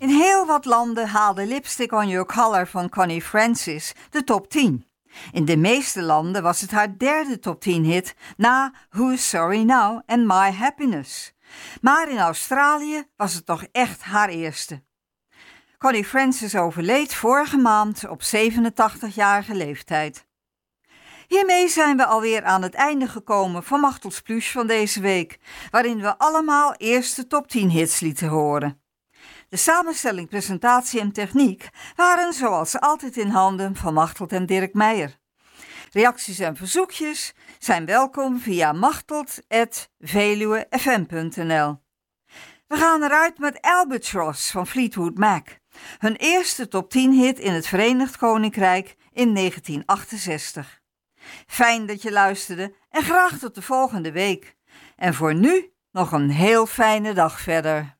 In heel wat landen haalde Lipstick on Your Collar van Connie Francis de top 10. In de meeste landen was het haar derde top 10 hit na Who's Sorry Now en My Happiness. Maar in Australië was het toch echt haar eerste. Connie Francis overleed vorige maand op 87-jarige leeftijd. Hiermee zijn we alweer aan het einde gekomen van Machtels Pluche van deze week, waarin we allemaal eerst de top 10 hits lieten horen. De samenstelling, presentatie en techniek waren zoals altijd in handen van Machteld en Dirk Meijer. Reacties en verzoekjes zijn welkom via machteld@veluwefm.nl. We gaan eruit met Albatross van Fleetwood Mac, hun eerste top 10 hit in het Verenigd Koninkrijk in 1968. Fijn dat je luisterde en graag tot de volgende week. En voor nu nog een heel fijne dag verder.